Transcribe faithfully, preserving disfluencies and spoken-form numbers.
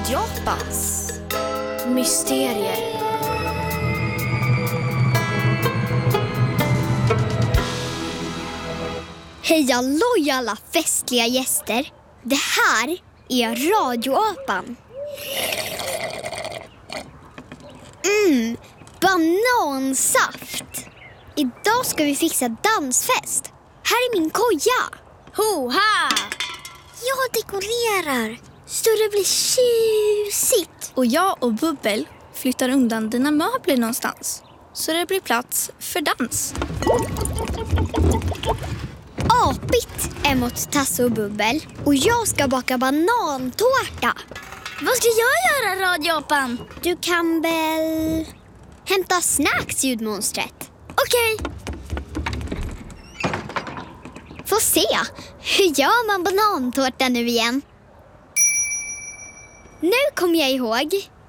Radio Apans mysterier. Hej halloj alla festliga gäster. Det här är Radio Apan. Mm, banansaft. Idag ska vi fixa dansfest. Här är min koja. Hoha! Jag dekorerar så det blir tjusigt. Och jag och Bubbel flyttar undan dina möbler någonstans, så det blir plats för dans. Apigt är mot Tasse och Bubbel. Och jag ska baka banantårta. Vad ska jag göra, radioapan? Du kan väl hämta snacks, ljudmonstret. Okej. Okay. Få se, hur gör man banantårta nu igen? Nu kommer jag ihåg.